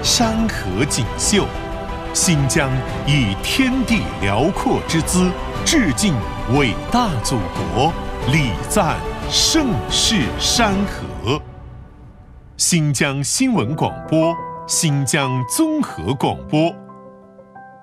山河锦绣，新疆以天地辽阔之姿致敬伟大祖国，礼赞盛世山河。新疆新闻广播、新疆综合广播